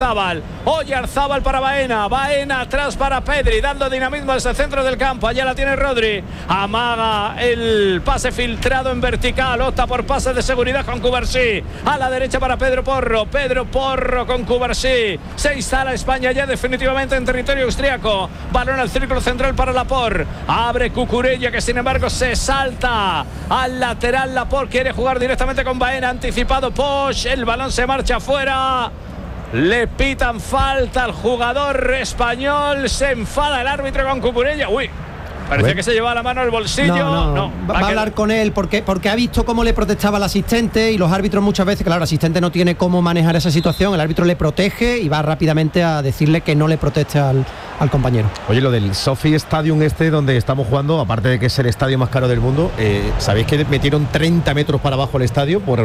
Oyarzábal para Baena atrás para Pedri, dando dinamismo desde el centro del campo. Allá la tiene Rodri, amaga el pase filtrado en vertical, opta por pase de seguridad con Cubarsí, a la derecha para Pedro Porro con Cubarsí. Se instala España ya definitivamente en territorio austriaco. Balón al círculo central para Laporte, abre Cucurella, que sin embargo se salta al lateral. Laporte quiere jugar directamente con Baena, anticipado Poch, el balón se marcha fuera. Le pitan falta al jugador español. Se enfada el árbitro con Cucurella. Parecía que se llevaba la mano al bolsillo. No. Va a hablar con él porque ha visto cómo le protestaba al asistente, y los árbitros muchas veces, claro, el asistente no tiene cómo manejar esa situación, el árbitro le protege y va rápidamente a decirle que no le proteste al compañero. Oye, lo del Sophie Stadium donde estamos jugando, aparte de que es el estadio más caro del mundo, ¿sabéis que metieron 30 metros para abajo el estadio por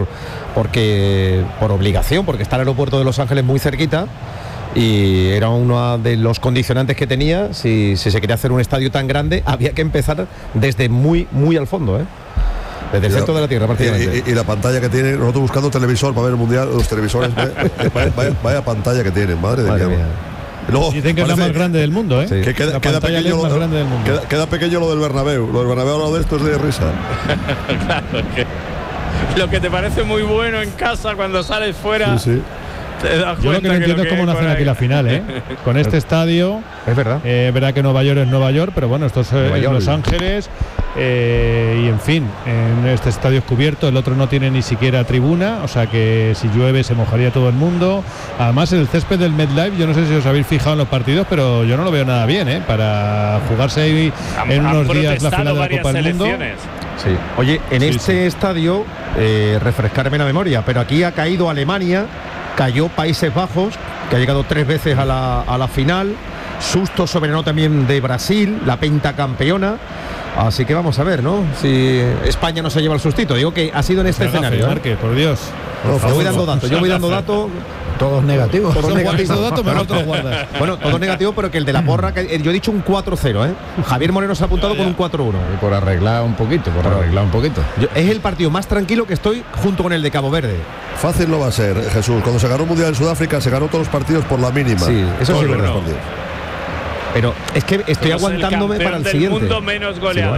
obligación, porque está el aeropuerto de Los Ángeles muy cerquita? Y era uno de los condicionantes que tenía. Si se quería hacer un estadio tan grande, había que empezar desde muy, muy al fondo, desde el centro de la tierra prácticamente. Y la pantalla que tiene, nosotros buscando televisor para ver el mundial, los televisores, vaya pantalla que tienen, madre mía. Luego, dicen que es la más grande del mundo, Sí. Que queda pequeño más grande del mundo. Queda pequeño lo del Bernabéu. Lo del Bernabéu, al lado de esto es de risa. Claro, lo que te parece muy bueno en casa, cuando sales fuera. Sí. Yo lo que no entiendo es cómo no hacen aquí la final, con este estadio. Es verdad. Verdad que Nueva York es Nueva York, pero bueno, esto es Los Ángeles, y en fin, en este estadio es cubierto, el otro no tiene ni siquiera tribuna, o sea que si llueve se mojaría todo el mundo. Además, el césped del MetLife, yo no sé si os habéis fijado en los partidos, pero yo no lo veo nada bien, para jugarse ahí en unos días la final de la Copa del Mundo. Sí. Oye, en este estadio, refrescarme la memoria, pero aquí ha caído Alemania, cayó Países Bajos, que ha llegado 3 veces a la final, susto soberano también de Brasil, la pentacampeona. Así que vamos a ver, ¿no? Si España no se lleva el sustito. Digo que ha sido en este escenario. Marque, por Dios. Yo voy dando datos. Todos negativos. Bueno, todos negativos, pero que el de la porra, que yo he dicho un 4-0, Javier Moreno se ha apuntado con un 4-1. Y por arreglar un poquito. Es el partido más tranquilo que estoy, junto con el de Cabo Verde. Fácil no va a ser, Jesús. Cuando se ganó el Mundial en Sudáfrica, se ganó todos los partidos por la mínima. Sí, eso sí es verdad. No. Pero es que estoy aguantándome para el siguiente. Mundo menos goleador. Sí,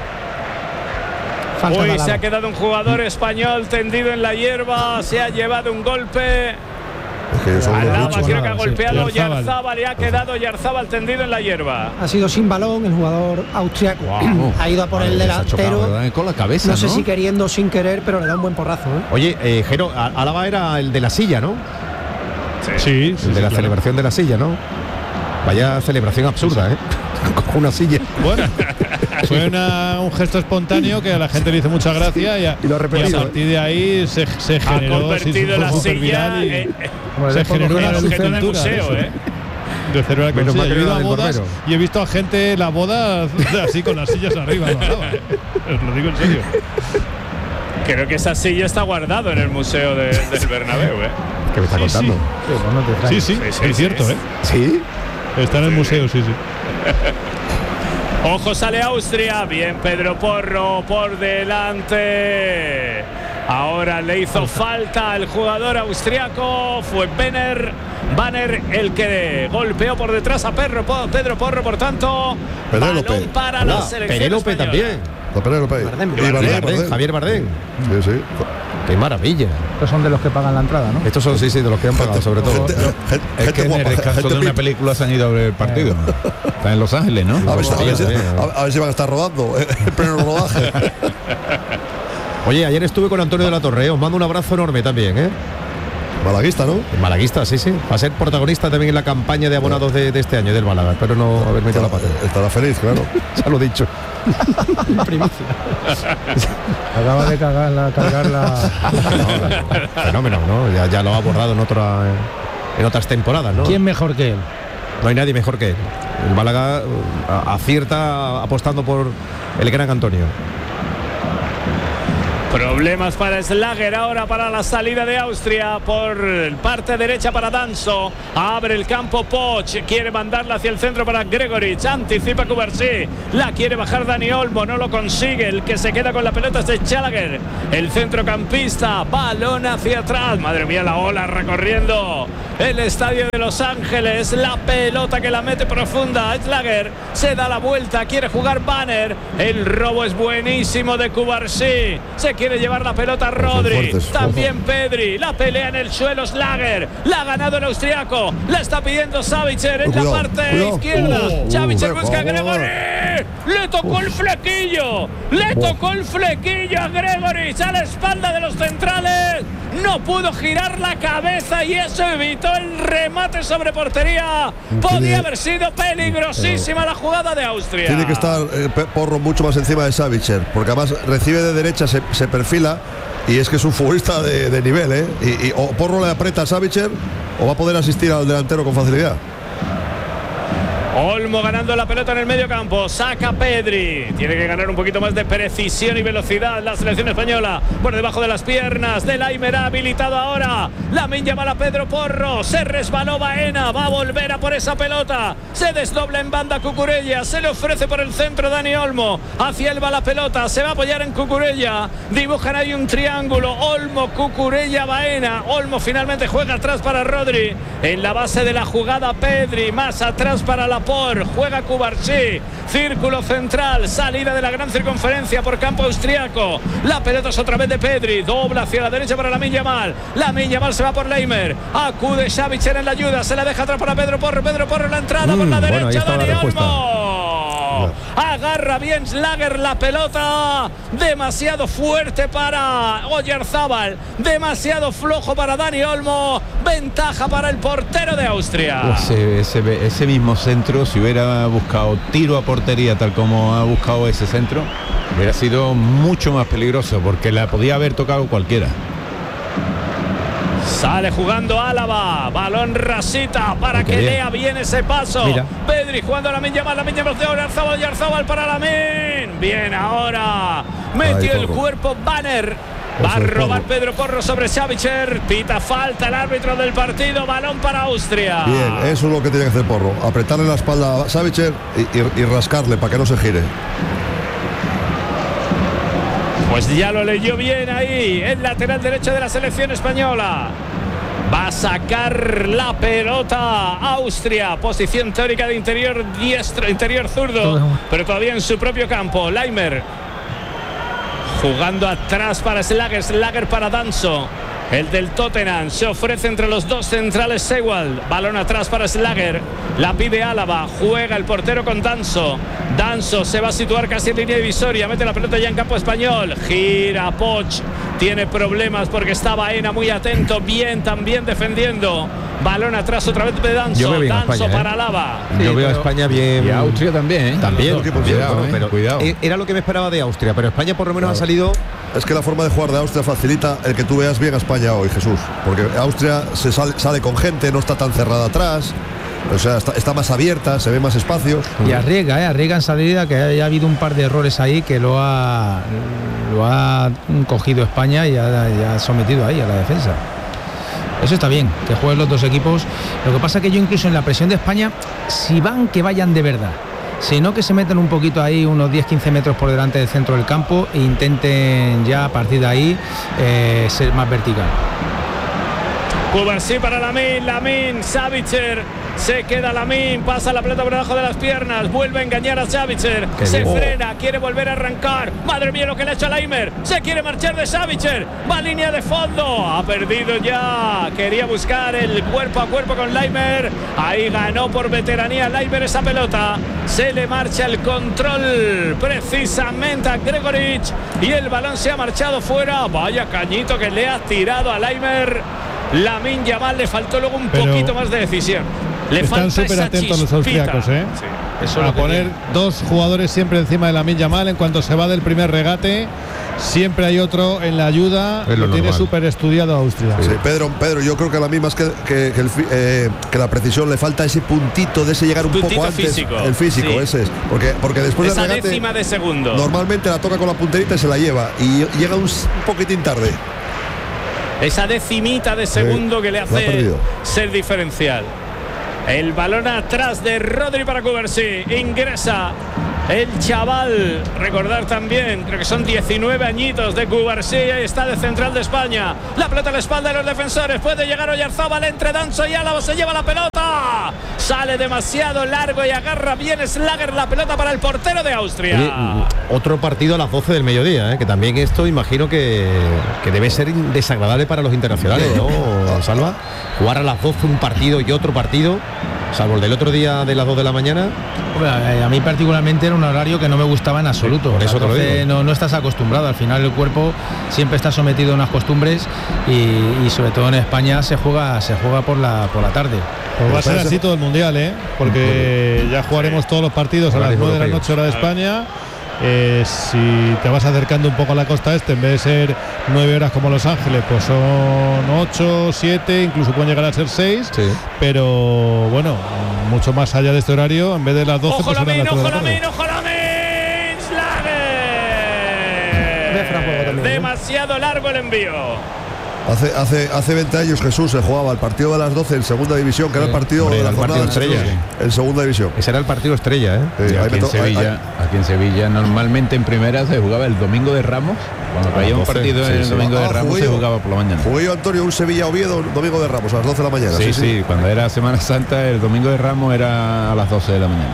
claro. Hoy se ha quedado un jugador español tendido en la hierba, se ha llevado un golpe. Alaba, creo que ha golpeado Oyarzábal y ha quedado Oyarzábal tendido en la hierba. Ha sido sin balón el jugador austriaco. Ha ido a por el delantero, con la cabeza, no sé si queriendo o sin querer, pero le da un buen porrazo. Oye, Jero, Alaba era el de la silla, ¿no? Sí, el de la celebración de la silla, ¿no? Vaya celebración absurda, con una silla. Bueno, fue un gesto espontáneo que a la gente le hizo mucha gracia y a partir de ahí se generó. Ha convertido la silla se generó una relucentura del museo, de cero. Yo he ido a bodas y he visto a gente en la boda así con las sillas arriba. Os lo digo en serio. Creo que esa silla está guardado en el museo del Bernabéu, ¿Qué me está contando? Sí, es cierto, ¿Sí? Está en el museo, sí. Ojo, sale Austria. Bien, Pedro Porro por delante. Ahora le hizo falta al jugador austriaco. Fue Banner el que golpeó por detrás a Pedro Porro. Por tanto, balón para la selección Penélope también. Javier Bardem. Sí. Qué maravilla. Estos son de los que pagan la entrada, ¿no? Estos son, sí, de los que han pagado, sobre todo. Es que en el descanso de una película se han ido a ver el partido. Está en Los Ángeles, ¿no? A ver si van a estar rodando el pleno rodaje. Oye, ayer estuve con Antonio de la Torre, os mando un abrazo enorme también, Malaguista, ¿no? Malaguista, sí. Va a ser protagonista también en la campaña de abonados de este año, del Málaga. Espero no haber metido la pata. Estará feliz, claro. Ya lo he dicho. Primicia. Acaba de cargar la... Fenómeno, ¿no? Ya lo ha abordado en otras temporadas, ¿no? ¿Quién mejor que él? No hay nadie mejor que él. El Málaga acierta apostando por el gran Antonio. Problemas para Schlager ahora para la salida de Austria por parte derecha para Danso. Abre el campo Poch, quiere mandarla hacia el centro para Gregoric, anticipa Cubarsí, la quiere bajar Dani Olmo, no lo consigue. El que se queda con la pelota es de Schlager, el centrocampista, balón hacia atrás. Madre mía, la ola recorriendo el estadio de Los Ángeles. La pelota que la mete profunda. Schlager se da la vuelta, quiere jugar Banner. El robo es buenísimo de Cubarsí. Se quiere llevar la pelota Rodri. También Pedri. La pelea en el suelo Schlager. La ha ganado el austriaco. La está pidiendo Savitzer en la parte izquierda. Savitzer busca a Gregory. Le tocó el flequillo. Le tocó el flequillo a Gregory. A la espalda de los centrales. No pudo girar la cabeza y eso evitó el remate sobre portería. Podía haber sido peligrosísima la jugada de Austria. Tiene que estar Porro mucho más encima de Savitzer, porque además recibe de derecha, se perfila, y es que es un futbolista de nivel, ¿eh? Y o Porro le aprieta a Savitzer o va a poder asistir al delantero con facilidad. Olmo ganando la pelota en el medio campo. Saca Pedri. Tiene que ganar un poquito más de precisión y velocidad la selección española. Por debajo de las piernas de Laimer, habilitado ahora. Lamine Yamal a Pedro Porro. Se resbaló Baena. Va a volver a por esa pelota. Se desdobla en banda Cucurella. Se le ofrece por el centro Dani Olmo. Hacia él va la pelota. Se va a apoyar en Cucurella. Dibujan ahí un triángulo. Olmo, Cucurella, Baena. Olmo finalmente juega atrás para Rodri. En la base de la jugada Pedri. Más atrás para la juega Cubarsí, círculo central, salida de la gran circunferencia por campo austriaco. La pelota es otra vez de Pedri, dobla hacia la derecha para Lamine Yamal. Lamine Yamal se va por Laimer, acude Savitzer en la ayuda, se la deja atrás para Pedro Porro. Pedro Porro en la entrada por la derecha, Dani Olmo. Agarra bien Schlager la pelota, demasiado fuerte para Oyarzábal, demasiado flojo para Dani Olmo, ventaja para el portero de Austria. Ese mismo centro, si hubiera buscado tiro a portería tal como ha buscado ese centro, hubiera sido mucho más peligroso, porque la podía haber tocado cualquiera. Sale jugando Álava, balón rasita para que lea bien ese paso. Mira. Pedri jugando a Lamine Yamal de Oyarzábal para Lamine. Bien ahora, metió el cuerpo Banner. Va a robar Pedro Porro sobre Savitzer. Pita falta el árbitro del partido. Balón para Austria. Bien, eso es lo que tiene que hacer Porro. Apretarle la espalda a Savitzer y rascarle para que no se gire. Pues ya lo leyó bien ahí, el lateral derecho de la selección española. Va a sacar la pelota Austria, posición teórica de interior diestro, interior zurdo, pero todavía en su propio campo. Laimer jugando atrás para Schlager para Danso. El del Tottenham se ofrece entre los dos centrales Seiwald. Balón atrás para Schlager. La pide Álava. Juega el portero con Danso. Danso se va a situar casi en línea divisoria. Mete la pelota ya en campo español. Gira Poch. Tiene problemas porque está Baena muy atento. Bien también defendiendo. Balón atrás otra vez de Danso. Danso España, para Álava. Sí, yo veo a España bien. Y a Austria también, ¿eh? También. Cuidado, pero cuidado. Era lo que me esperaba de Austria, pero España por lo menos ha salido. Es que la forma de jugar de Austria facilita el que tú veas bien a España hoy, Jesús. Porque Austria sale con gente, no está tan cerrada atrás. O sea, está más abierta, se ve más espacios. Y arriesga en salida, que haya habido un par de errores ahí que lo ha cogido España y ha sometido ahí a la defensa. Eso está bien, que jueguen los dos equipos. Lo que pasa es que yo incluso en la presión de España, si van, que vayan de verdad. Sino que se metan un poquito ahí, unos 10-15 metros por delante del centro del campo e intenten ya a partir de ahí ser más vertical. Cubarsí para Lamine, Savitzer, se queda Lamine, pasa la pelota por debajo de las piernas, vuelve a engañar a Savitzer, se frena, quiere volver a arrancar, madre mía lo que le ha hecho a Laimer, se quiere marchar de Savitzer, va a línea de fondo, ha perdido ya, quería buscar el cuerpo a cuerpo con Laimer, ahí ganó por veteranía Laimer esa pelota, se le marcha el control precisamente a Gregory y el balón se ha marchado fuera, vaya cañito que le ha tirado a Laimer. Lamine Yamal, le faltó luego un poquito más de decisión. Están súper atentos los austriacos, ¿eh? Sí. Eso a poner dos jugadores siempre encima de Lamine Yamal. En cuanto se va del primer regate, siempre hay otro en la ayuda. Lo tiene súper estudiado Austria. Sí, Pedro, yo creo que a la misma es que la precisión le falta ese puntito de ese llegar un poco antes. Físico. El físico, sí. Ese es. Porque después esa del regate, décima de segundo. Normalmente la toca con la punterita y se la lleva. Y llega un poquitín tarde. Esa decimita de segundo que le hace ser diferencial. El balón atrás de Rodri para Cubarsí. Ingresa El chaval, recordar también, creo que son 19 añitos de Cubarsí, está de central de España. La pelota a la espalda de los defensores, puede llegar Oyarzábal entre Danso y Álava, se lleva la pelota. Sale demasiado largo y agarra bien Schlager la pelota para el portero de Austria. Oye, otro partido a las 12 del mediodía, que también esto imagino que debe ser desagradable para los internacionales, ¿no, Salva? Jugar a las 12 un partido y otro partido, salvo el del otro día de las 2 de la mañana. A mí particularmente era un horario que no me gustaba en absoluto. Por eso te lo digo. No estás acostumbrado, al final el cuerpo siempre está sometido a unas costumbres y sobre todo en España se juega por la tarde. Pues va a ser así todo el mundial, porque ya jugaremos todos los partidos a las 9 de la noche hora de España. Si te vas acercando un poco a la costa este, en vez de ser 9 horas como Los Ángeles, pues son 8, 7, incluso pueden llegar a ser 6, sí. Pero bueno, mucho más allá de este horario, en vez de las 12, ojo pues serán las 3 de la tarde. Demasiado largo el envío. Hace 20 años, Jesús, se jugaba el partido de las 12 en segunda división, que era el partido de la jornada estrella en segunda división. Ese era el partido estrella, Aquí en Sevilla normalmente en primera se jugaba el domingo de Ramos. Cuando caía un partido en el domingo de Ramos se jugaba por la mañana. Jugué yo, Antonio, un Sevilla-Oviedo domingo de Ramos a las 12 de la mañana. Sí, cuando era Semana Santa el domingo de Ramos era a las 12 de la mañana.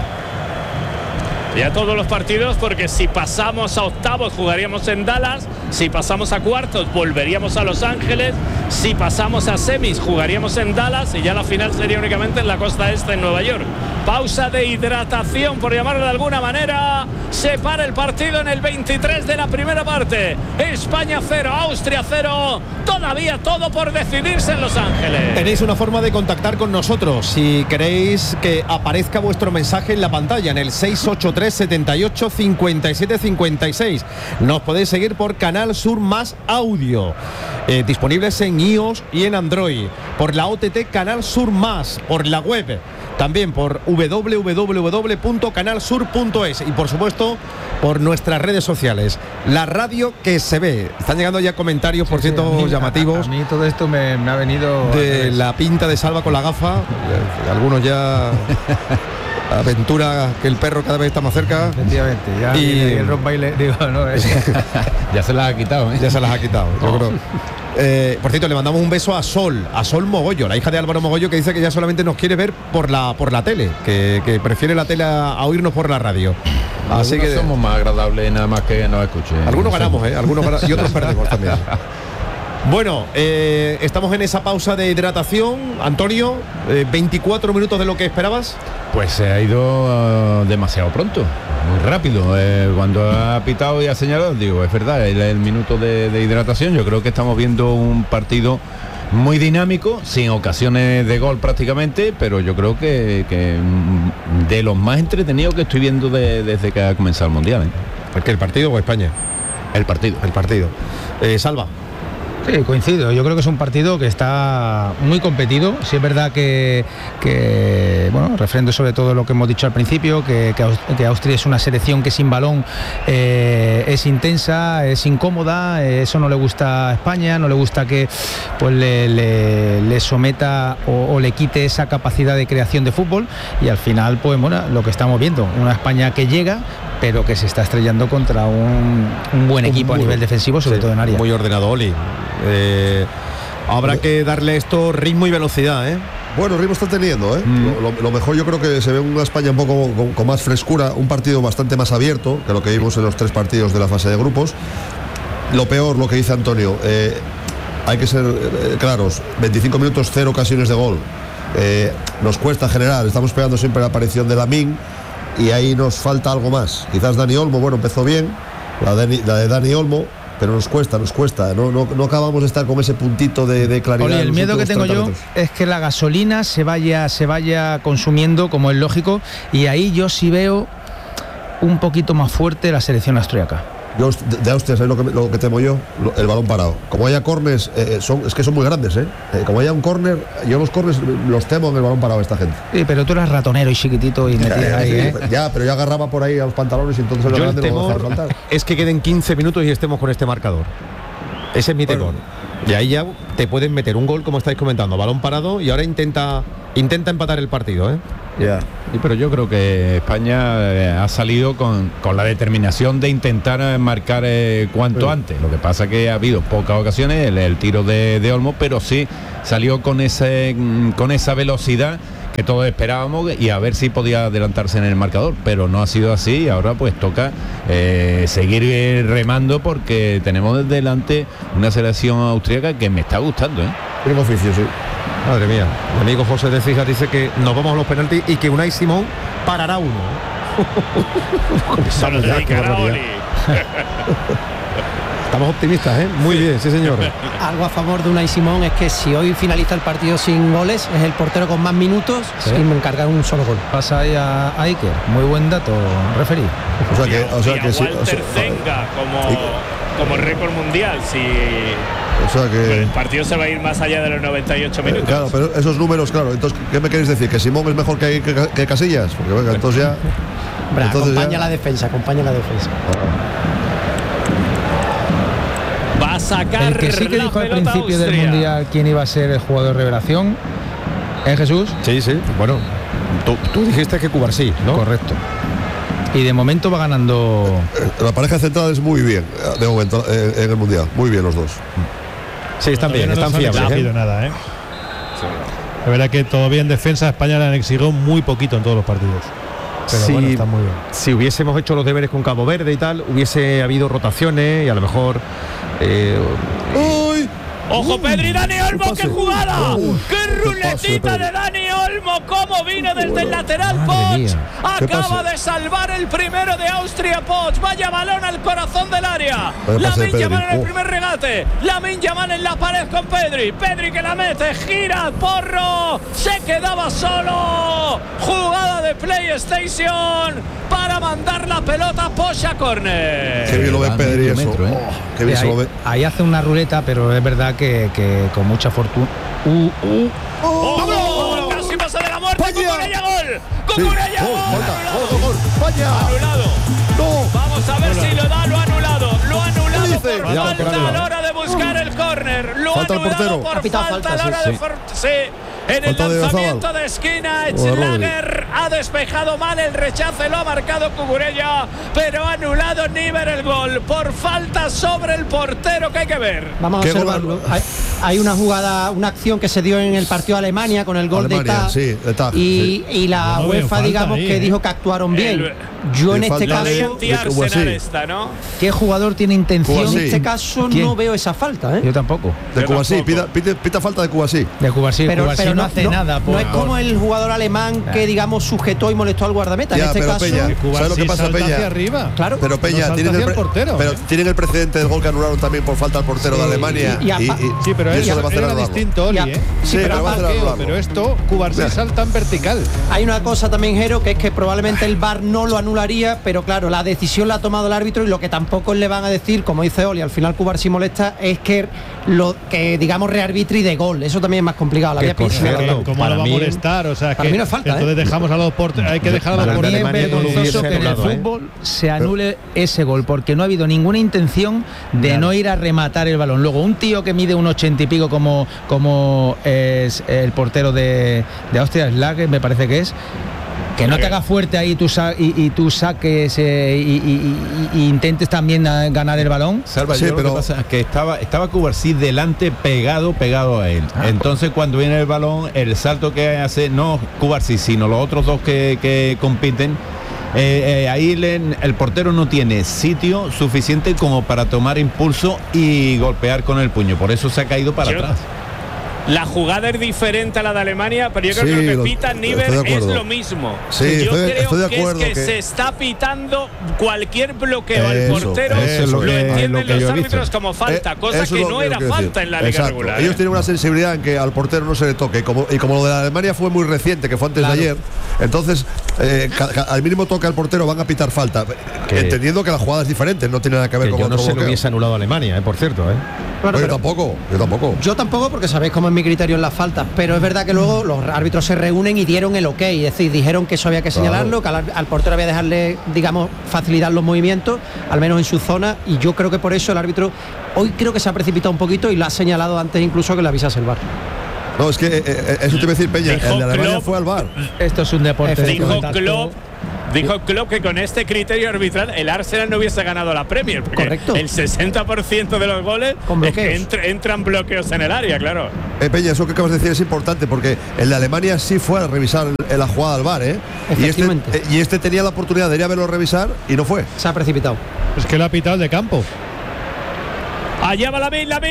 Y a todos los partidos, porque si pasamos a octavos jugaríamos en Dallas, si pasamos a cuartos volveríamos a Los Ángeles, si pasamos a semis jugaríamos en Dallas y ya la final sería únicamente en la costa este en Nueva York. Pausa de hidratación, por llamarlo de alguna manera. Se para el partido en el 23 de la primera parte. España 0, Austria 0. Todavía todo por decidirse en Los Ángeles. Tenéis una forma de contactar con nosotros si queréis que aparezca vuestro mensaje en la pantalla en el 683 78 57 56. Nos podéis seguir por Canal Sur Más Audio, disponibles en iOS y en Android, por la OTT Canal Sur Más, por la web, también por www.canalsur.es y por supuesto por nuestras redes sociales. La radio que se ve. Están llegando ya comentarios, por cierto, llamativos. A mí todo esto me ha venido de la pinta de Salva con la gafa. Algunos ya aventura que el perro cada vez está más cerca. Efectivamente, ya y el rock baile, digo, no, ya se las ha quitado, Ya se las ha quitado, yo creo. Por cierto, le mandamos un beso a Sol Mogollo, la hija de Álvaro Mogollo, que dice que ya solamente nos quiere ver por la tele, que prefiere la tele a oírnos por la radio. Así que somos más agradables nada más que nos escuchen. Algunos ganamos, algunos y otros perdemos también. Bueno, estamos en esa pausa de hidratación. Antonio, 24 minutos de lo que esperabas. Pues se ha ido demasiado pronto, muy rápido. Cuando ha pitado y ha señalado, digo, es verdad, el minuto de hidratación. Yo creo que estamos viendo un partido muy dinámico, sin ocasiones de gol prácticamente, pero yo creo que de los más entretenidos que estoy viendo desde que ha comenzado el Mundial. ¿Es que el partido o España? El partido. Salva. Sí, coincido. Yo creo que es un partido que está muy competido. Sí es verdad que bueno, refrendo sobre todo lo que hemos dicho al principio, que Austria es una selección que sin balón es intensa, es incómoda. Eso no le gusta a España, no le gusta que pues le someta o le quite esa capacidad de creación de fútbol. Y al final, pues bueno, lo que estamos viendo, una España que llega, pero que se está estrellando contra un buen equipo a nivel defensivo, sobre todo en área. Muy ordenado, Oli. Habrá que darle esto ritmo y velocidad, Bueno, ritmo está teniendo, Lo mejor yo creo que se ve una España un poco con más frescura, un partido bastante más abierto que lo que vimos en los 3 partidos de la fase de grupos. Lo peor, lo que dice Antonio, hay que ser claros, 25 minutos, 0 ocasiones de gol. Nos cuesta generar, estamos esperando siempre la aparición de Lamine y ahí nos falta algo más. Quizás Dani Olmo, bueno, empezó bien, la de Dani Olmo, pero nos cuesta, no acabamos de estar con ese puntito de claridad. Oli, el miedo que tengo yo es que la gasolina se vaya consumiendo, como es lógico, y ahí yo sí veo un poquito más fuerte la selección austríaca. Yo de Austria, ¿sabes lo que temo yo? El balón parado. Como haya corners, es que son muy grandes, como haya un córner, yo los corners los temo en el balón parado esta gente. Sí, pero tú eras ratonero y chiquitito y metías ahí, Ya, pero yo agarraba por ahí a los pantalones y entonces el grande no dejaba saltar. Es que queden 15 minutos y estemos con este marcador. Ese es mi temor. Y ahí ya te pueden meter un gol, como estáis comentando, balón parado, y ahora intenta empatar el partido, Ya. Sí, pero yo creo que España ha salido con la determinación de intentar marcar cuanto antes. Lo que pasa es que ha habido pocas ocasiones, el tiro de Olmo, pero sí salió con esa velocidad que todos esperábamos y a ver si podía adelantarse en el marcador, pero no ha sido así y ahora pues toca seguir remando porque tenemos delante una selección austríaca que me está gustando. Tiene oficio, sí. Madre mía, mi amigo José de Fijas dice que nos vamos a los penaltis y que Unai Simón parará uno. Se lo dedicará a Oli. Estamos optimistas, ¿eh? Muy bien, sí señor. Algo a favor de Unai Simón es que si hoy finaliza el partido sin goles, es el portero con más minutos y me encarga un solo gol. Pasa ahí a Iker. Muy buen dato, referí. O sea que sí. Walter Zenga como récord mundial. O sea que el partido se va a ir más allá de los 98 minutos. Claro, pero esos números, claro. Entonces, ¿qué me queréis decir? ¿Que Simón es mejor que Casillas? Porque venga, entonces ya. Acompaña la defensa. Va a sacar el que sí que dijo al principio del Mundial quién iba a ser el jugador revelación es Jesús. Sí. Bueno, tú dijiste que Cubarsí, ¿no? Correcto. Y de momento va ganando. La pareja central es muy bien, de momento, en el Mundial. Muy bien los dos. Sí, están bien, están fiables. No ha habido nada, ¿eh? La verdad que todavía en defensa España le han exigido muy poquito en todos los partidos. Pero bueno, está muy bien. Si hubiésemos hecho los deberes con Cabo Verde y tal, hubiese habido rotaciones y a lo mejor. ¡Uy! ¡Ojo, Pedri! ¡Dani Olmo! ¡Qué jugada! ¡Qué ruletita de Dani Olmo! ¡Cómo vino desde el lateral Poch! Acaba de salvar el primero de Austria Poch. Vaya balón al corazón del área. Lamine Yamal en el primer regate. Lamine Yamal en la pared con Pedri. Pedri que la mete. Gira. Porro. Se quedaba solo. Jugada de PlayStation para mandar la pelota a Poch a córner. Qué bien lo ve Pedri eso. Qué bien se lo ve. Ahí hace una ruleta, pero es verdad que con mucha fortuna. ¡Vámonos! Casi pasa de la muerte. ¡Cucurella gol! ¡Cucurella gol! Anulado. No. Vamos a ver si lo da. Lo ha anulado. Lo ha anulado por Ya, falta a la hora de buscar el córner. Lo ha anulado por falta a la hora de... Sí. En el lanzamiento de esquina, Schlager ha despejado mal el rechace, lo ha marcado Cucurella, pero ha anulado Niver el gol por falta sobre el portero que hay que ver. Vamos a observarlo. Hay una jugada, una acción que se dio en el partido de Alemania con el gol de Tag. Sí, y la UEFA, digamos, que dijo que actuaron bien. Yo en este caso, ¿no? ¿Qué jugador tiene intención? En este caso no veo esa falta, ¿eh? Yo tampoco. De Cubarsí, pita falta de Cubarsí. De Cubarsí, pero no hace nada. No es como el jugador alemán que, digamos, sujetó y molestó al guardameta. En este caso, Peña, ¿sabes lo que pasa, Peña? Hacia arriba. Claro. Pero Peña, tienen el precedente del gol que anularon también por falta al portero de Alemania. Sí, pero eso era distinto, Oli, ¿eh? Sí, pero esto, Cubarsí salta en vertical. Hay una cosa también, Jero, que es que probablemente el VAR no lo anularía, pero claro, la decisión la ha tomado el árbitro y lo que tampoco le van a decir, como dice Oli, al final Cubarsí molesta, es que lo que, digamos, rearbitri de gol. Eso también es más complicado. La ¿Cómo lo va a molestar? O sea, que mí no falta, entonces dejamos a los porteros, hay que dejar a los porteros. Es vergonzoso que en el fútbol se anule ese gol, porque no ha habido ninguna intención de no ir a rematar el balón. Luego, un tío que mide un 80 y pico como es el portero de Austria, Schlager, me parece que es, que no te hagas fuerte ahí y tú saques y intentes también ganar el balón. Salva, pero lo que pasa es que estaba Cubarsí delante pegado a él. Entonces cuando viene el balón, el salto que hace, no Cubarsí, sino los otros dos que compiten, ahí el portero no tiene sitio suficiente como para tomar impulso y golpear con el puño. Por eso se ha caído para atrás. La jugada es diferente a la de Alemania, pero yo creo que lo que pita Niver es lo mismo. Sí, yo creo de acuerdo que se está pitando cualquier bloqueo al portero. Lo entienden los árbitros como falta, cosa que no era falta en la liga regular. Ellos tienen una sensibilidad en que al portero no se le toque. Y como lo de la Alemania fue muy reciente, que fue antes de ayer, entonces al mínimo toque al portero van a pitar falta. Entendiendo que la jugada es diferente, no tiene nada que ver con otro bloqueo. Yo no se lo hubiese anulado a Alemania, por cierto. Claro, yo tampoco. Yo tampoco, porque sabéis cómo es mi criterio en las faltas, pero es verdad que luego los árbitros se reúnen y dieron el ok, es decir, dijeron que eso había que señalarlo, que al portero había que dejarle, digamos, facilitar los movimientos, al menos en su zona, y yo creo que por eso el árbitro hoy creo que se ha precipitado un poquito y lo ha señalado antes incluso que le avisase el VAR. No, es que eso te iba a decir, Peña, Dijo el de Alemania Klopp, fue al VAR. Esto es un deporte de Dijo contacto. Klopp que con este criterio arbitral el Arsenal no hubiese ganado la Premier. Porque Correcto. el 60% de los goles Con es que bloqueos. entran bloqueos en el área, claro. Peña, eso que acabas de decir es importante porque el de Alemania sí fue a revisar la jugada al VAR, ¿eh? Efectivamente. Y este tenía la oportunidad de ir a verlo revisar y no fue. Se ha precipitado. Es que lo ha pitado el de campo. Allá va la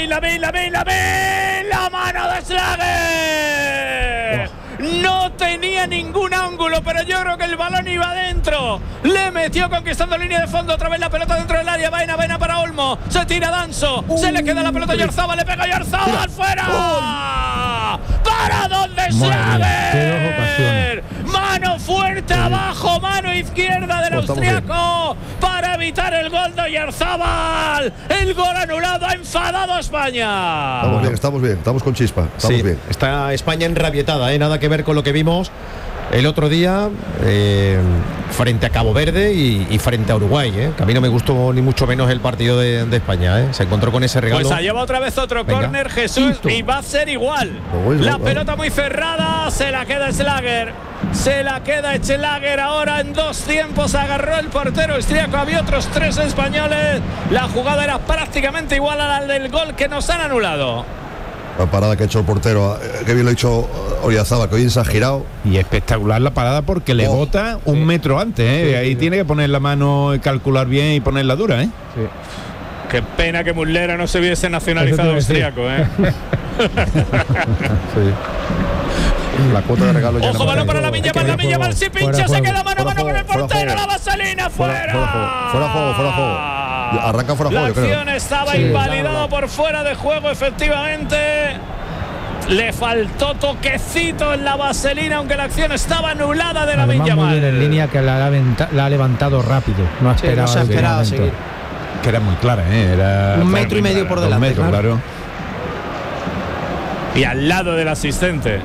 mano de Schlager. No tenía ningún ángulo, pero yo creo que el balón iba adentro. Le metió conquistando línea de fondo. Otra vez la pelota dentro del área. Baena para Olmo. Se tira Danso. Se le queda la pelota a Oyarzabal. Le pega a Oyarzabal. ¡Fuera! ¿Para dónde Schlager? Mano fuerte abajo. Mano izquierda del austriaco para evitar el gol de Oyarzabal. El gol anulado. Ha enfadado a España. Estamos bien. Estamos con chispa. Estamos bien. Está España enrabietada, nada que ver con lo que vimos el otro día frente a Cabo Verde y frente a Uruguay, que a mí no me gustó ni mucho menos el partido de España, se encontró con ese regalo. Pues allá va otra vez otro córner, Jesús, y va a ser igual. La pelota muy cerrada, se la queda Schlager. Ahora en 2 tiempos agarró el portero austríaco. Había otros 3 españoles. La jugada era prácticamente igual a la del gol que nos han anulado. La parada que ha hecho el portero, que bien lo ha hecho Oyarzabal, que hoy se ha girado. Y espectacular la parada porque le bota un metro antes, ahí tiene que poner la mano, calcular bien y ponerla dura, Sí. Qué pena que Muslera no se hubiese nacionalizado austríaco, La cuota de regalo ya. Ojo, balón para Lamine Yamal, si pincha, se queda mano a mano con el portero, la vaselina, fuera. Fuera juego. Arranca fuera la juego, yo creo. acción estaba invalidada por fuera de juego, efectivamente. Le faltó toquecito en la vaselina, aunque la acción estaba anulada de Lamine Yamal. Muy bien en línea, que la ha levantado rápido. No ha esperado. No se ha esperado a seguir. Que era muy clara, era 1,5 metros por delante. Claro. Y al lado del asistente.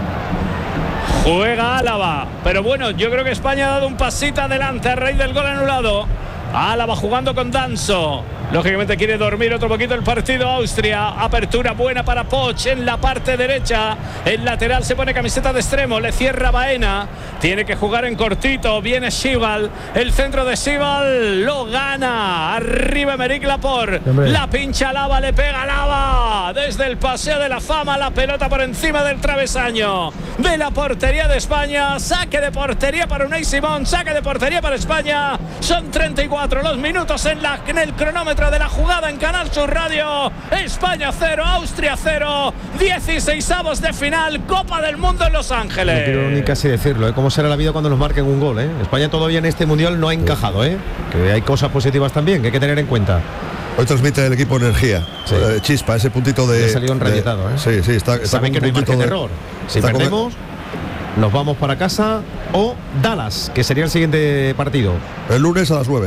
Juega Álava, pero bueno, yo creo que España ha dado un pasito adelante a raíz del gol anulado. Álava jugando con Danso. Lógicamente quiere dormir otro poquito el partido Austria. Apertura buena para Poch en la parte derecha. El lateral se pone camiseta de extremo. Le cierra Baena. Tiene que jugar en cortito. Viene Schival. El centro de Schival lo gana. Arriba Aymeric Laporte. La pincha Lava. Le pega Lava. Desde el Paseo de la Fama. La pelota por encima del travesaño de la portería de España. Saque de portería para Unai Simón. Saque de portería para España. Son 34 los minutos en el cronómetro de la jugada en Canal Sur Radio. España 0, Austria 0, 16avos de final, Copa del Mundo en Los Ángeles. No quiero ni casi decirlo, ¿Cómo será la vida cuando nos marquen un gol, España todavía en este mundial no ha encajado, Que hay cosas positivas también que hay que tener en cuenta. Hoy transmite el equipo energía, chispa, ese puntito de. Ha salido enrabietado, Sí, está saben que no hay margen de error. Si perdemos, nos vamos para casa o Dallas, que sería el siguiente partido. El lunes a las 9.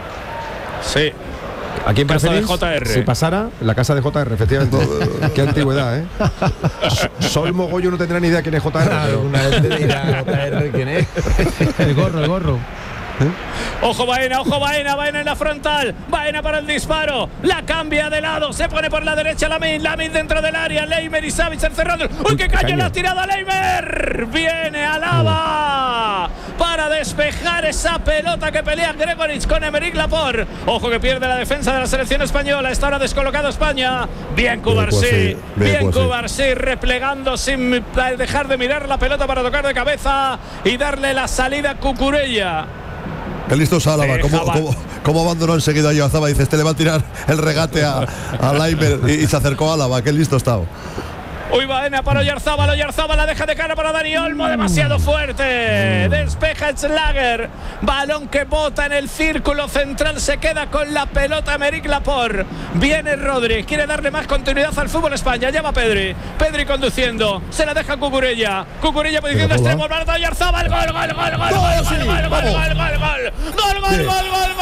Sí. ¿A quién casa de preferís? JR. Si pasara, la casa de JR, efectivamente. Qué antigüedad, Sol Mogollo no tendrá ni idea quién es JR. Alguna vez te dirá JR quién es. El gorro. Ojo Baena en la frontal. Baena para el disparo. La cambia de lado. Se pone por la derecha Lamin dentro del área. Leimer y Savitzer cerrando. ¡Uy, qué caño la ha tirado Leimer! Viene Álava para despejar esa pelota que pelea Gregoritsch con Aymeric Laporte. Ojo que pierde la defensa de la selección española. Está ahora descolocado España. Bien Cubarsí. Bien Cubarsí replegando sin dejar de mirar la pelota para tocar de cabeza y darle la salida a Cucurella. Qué listo es Álava, cómo abandonó enseguida a Oyarzabal. Dice, le va a tirar el regate a Leimer y se acercó a Álava. Qué listo estaba. Uy, Baena para Oyarzabal la deja de cara para Dani Olmo, demasiado fuerte. Despeja Schlager. Balón que bota en el círculo central, se queda con la pelota Aymeric Laporte. Viene Rodri, quiere darle más continuidad al fútbol España. Llama Pedri conduciendo, se la deja Cucurella posición de extremo, balón de Oyarzabal, gol.